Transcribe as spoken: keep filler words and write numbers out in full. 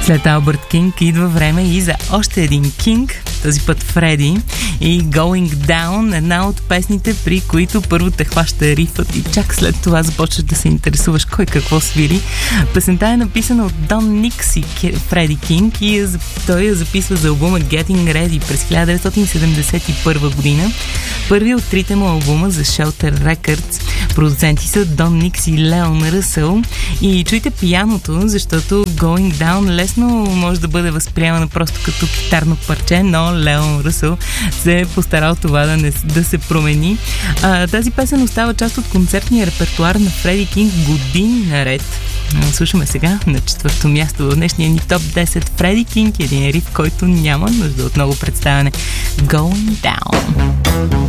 След Албърт Кинг идва време и за още един Кинг, този път Фреди, и Going Down, една от песните, при които първо те хваща рифът и чак след това започваш да се интересуваш кой какво свири. Песента е написана от Дон Никс и Фреди Кинг и е, той я записва за албума Getting Ready през хиляда деветстотин седемдесет и първа година. Първи от трите му албума за Shelter Records. Продуценти са Дон Никс и Леон Ръсъл. И чуйте пияното, защото Going Down лесно може да бъде възприемано просто като китарно парче, но Леон Ръсъл се е постарал това да, не, да се промени. А, тази песен остава част от концертния репертуар на Фреди Кинг години наред. Слушаме сега на четвърто място в днешния ни топ десет Фреди Кинг, един риф, който няма нужда от много представяне. Going Down.